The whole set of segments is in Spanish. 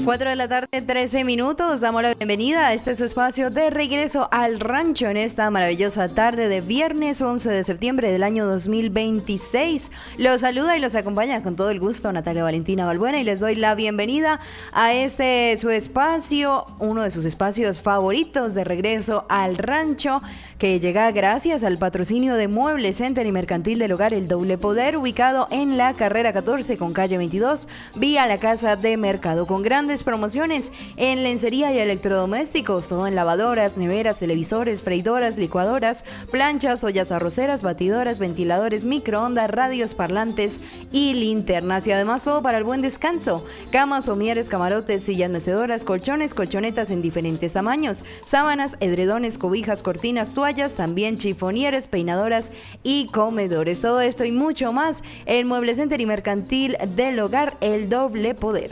4 de la tarde, 13 minutos. Damos la bienvenida a este su espacio de regreso al rancho en esta maravillosa tarde de viernes 11 de septiembre del año 2026. Los saluda y los acompaña con todo el gusto Natalia Valentina Balbuena y les doy la bienvenida a este su espacio, uno de sus espacios favoritos de regreso al rancho, que llega gracias al patrocinio de Mueble Center y Mercantil del Hogar El Doble Poder, ubicado en la carrera 14 con calle 22, vía la Casa de Mercado, con grandes promociones en lencería y electrodomésticos, todo en lavadoras, neveras, televisores, freidoras, licuadoras, planchas, ollas arroceras, batidoras, ventiladores, microondas, radios, parlantes y linternas, y además todo para el buen descanso: camas, somieres, camarotes, sillas mecedoras, colchones, colchonetas en diferentes tamaños, sábanas, edredones, cobijas, cortinas, toallas, también chifonieres, peinadoras y comedores. Todo esto y mucho más en Mueble Center y Mercantil del Hogar El Doble Poder.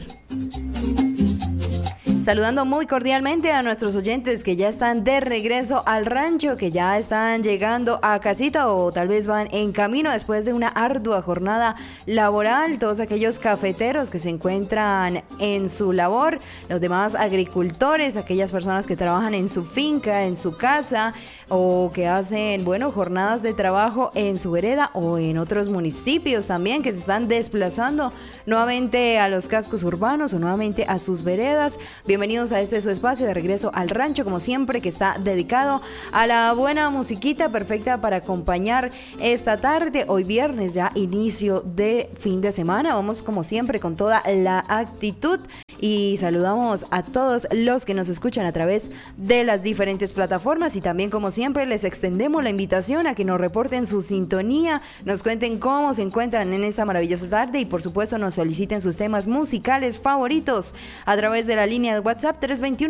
Saludando muy cordialmente a nuestros oyentes que ya están de regreso al rancho, que ya están llegando a casita o tal vez van en camino después de una ardua jornada laboral, todos aquellos cafeteros que se encuentran en su labor, los demás agricultores, aquellas personas que trabajan en su finca, en su casa, o que hacen, jornadas de trabajo en su vereda o en otros municipios también, que se están desplazando nuevamente a los cascos urbanos o nuevamente a sus veredas. Bienvenidos a este su espacio de regreso al rancho, como siempre, que está dedicado a la buena musiquita perfecta para acompañar esta tarde. Hoy viernes, ya inicio de fin de semana, vamos como siempre con toda la actitud. Y saludamos a todos los que nos escuchan a través de las diferentes plataformas, y también, como siempre, les extendemos la invitación a que nos reporten su sintonía, nos cuenten cómo se encuentran en esta maravillosa tarde y por supuesto nos soliciten sus temas musicales favoritos a través de la línea de WhatsApp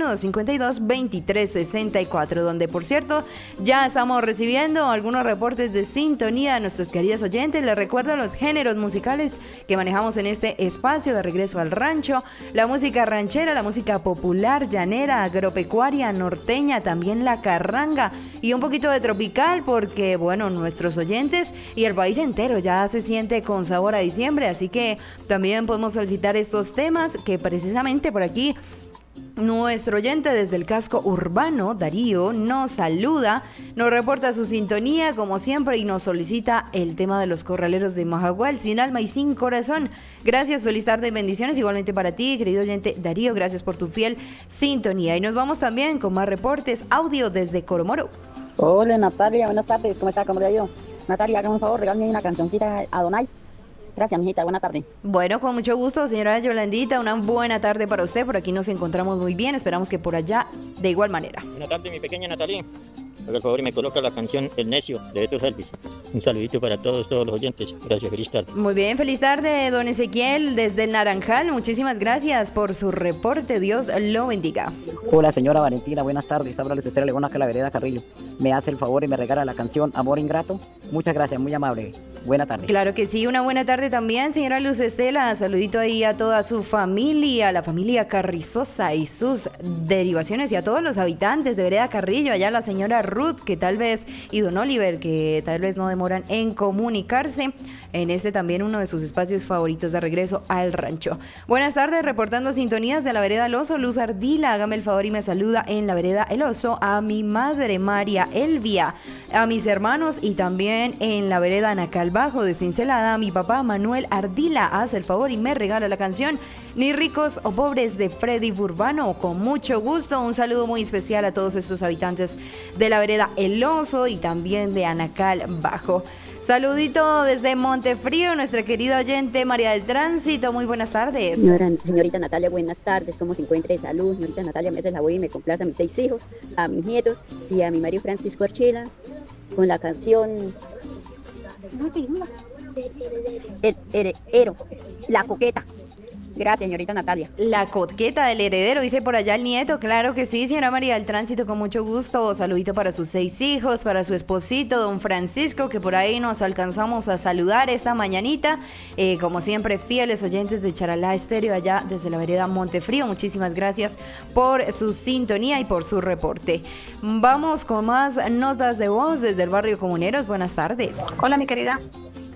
321-252-2364, donde, por cierto, ya estamos recibiendo algunos reportes de sintonía de nuestros queridos oyentes. Les recuerdo los géneros musicales que manejamos en este espacio de regreso al rancho: la música ranchera, la música popular, llanera, agropecuaria, norteña, también la carranga y un poquito de tropical, porque nuestros oyentes y el país entero ya se siente con sabor a diciembre, así que también podemos solicitar estos temas, que precisamente por aquí nuestro oyente desde el casco urbano, Darío, nos saluda, nos reporta su sintonía como siempre y nos solicita el tema de los corraleros de Majagual, sin alma y sin corazón. Gracias, feliz tarde y bendiciones igualmente para ti, querido oyente Darío, gracias por tu fiel sintonía. Y nos vamos también con más reportes audio desde Coromoro. Hola Natalia, buenas tardes, ¿cómo está? ¿Cómo le va yo? Natalia, hágame un favor, regálame una cancioncita a Donay. Gracias, mijita, buena tarde. Bueno, con mucho gusto, señora Yolandita, una buena tarde para usted. Por aquí nos encontramos muy bien, esperamos que por allá de igual manera. Buenas tardes, mi pequeña Natalia. Por favor, y me coloca la canción El Necio de Beto Elvis. Un saludito para todos los oyentes. Gracias, feliz tarde. Muy bien, feliz tarde, don Ezequiel, desde el Naranjal. Muchísimas gracias por su reporte. Dios lo bendiga. Hola, señora Valentina, buenas tardes. Habla Luis Esther Legón, acá la vereda Carrillo. Me hace el favor y me regala la canción Amor Ingrato. Muchas gracias, muy amable. Buena tarde. Claro que sí, una buena tarde también, señora Luz Estela. Saludito ahí a toda su familia, la familia Carrizosa y sus derivaciones, y a todos los habitantes de vereda Carrillo, allá la señora Ruth, que tal vez, y don Oliver, que tal vez no demoran en comunicarse en este también uno de sus espacios favoritos de regreso al rancho. Buenas tardes, reportando sintonías de la vereda El Oso, Luz Ardila, hágame el favor y me saluda en la vereda El Oso a mi madre María Elvia, a mis hermanos, y también en la vereda Nacal Bajo de Cincelada a mi papá Manuel Ardila. Hace el favor y me regala la canción Ni ricos o pobres de Freddy Burbano. Con mucho gusto, un saludo muy especial a todos estos habitantes de la vereda El Oso y también de Anacal Bajo. Saludito desde Montefrío, nuestra querida oyente María del Tránsito. Muy buenas tardes. Señorita Natalia, buenas tardes. ¿Cómo se encuentra de salud? Señorita Natalia, me hace la voz y me complace a mis 6 hijos, a mis nietos y a mi Mario Francisco Archila con la canción El Heredero, La Coqueta. Gracias, señorita Natalia. La coqueta del heredero, dice por allá el nieto. Claro que sí, señora María del Tránsito, con mucho gusto. Saludito para sus 6 hijos, para su esposito, don Francisco, que por ahí nos alcanzamos a saludar esta mañanita. Como siempre, fieles oyentes de Charalá Estéreo, allá desde la vereda Montefrío. Muchísimas gracias por su sintonía y por su reporte. Vamos con más notas de voz desde el barrio Comuneros. Buenas tardes. Hola, mi querida.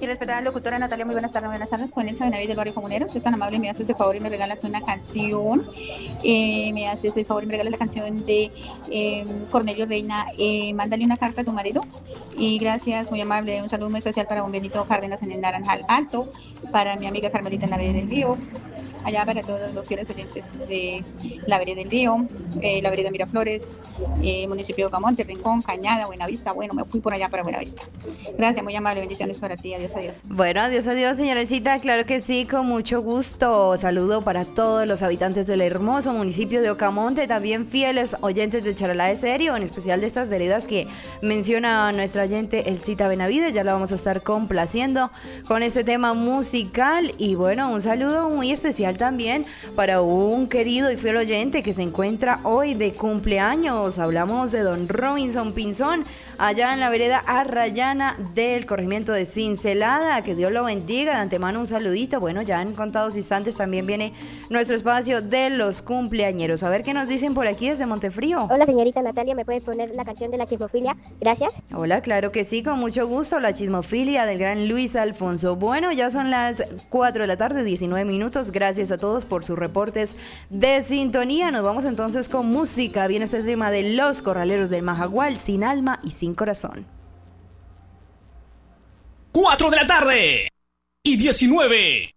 aquí respetada locutora Natalia, muy buenas tardes, con Elsa Benavides del barrio Comunero. Si es tan amable, me haces el favor y me regalas una canción, me haces el favor y me regalas la canción de Cornelio Reina, mándale una carta a tu marido, y gracias, muy amable, un saludo muy especial para un Benito Cárdenas en el Naranjal Alto, para mi amiga Carmelita en la Vereda del Río, allá para todos los fieles oyentes de la Vereda del Río, la Vereda Miraflores, municipio de Ocamonte, Rincón, Cañada, Buenavista. Bueno, me fui por allá para Buenavista. Gracias, muy amable, bendiciones para ti, adiós, adiós. Bueno, adiós, señorecita, claro que sí, con mucho gusto. Saludo para todos los habitantes del hermoso municipio de Ocamonte, también fieles oyentes de Charalá de Serio, en especial de estas veredas que menciona nuestra oyente Elcita Benavides. Ya la vamos a estar complaciendo con este tema musical. Y bueno, un saludo muy especial también para un querido y fiel oyente que se encuentra hoy de cumpleaños. Hablamos de don Robinson Pinzón, allá en la vereda Arrayana del corregimiento de Cincelada. Que Dios lo bendiga, de antemano un saludito. Bueno, ya en contados instantes también viene nuestro espacio de los cumpleañeros. A ver qué nos dicen por aquí desde Montefrío. Hola, señorita Natalia, ¿me puede poner la canción de la chismofilia? Gracias. Hola, claro que sí, con mucho gusto, la chismofilia del gran Luis Alfonso. Bueno, ya son las 4 de la tarde, 19 minutos. Gracias a todos por sus reportes de sintonía. Nos vamos entonces con música. Viene este tema de Los Corraleros del Majagual, Sin Alma y Sin Corazón. 4 de la tarde y 19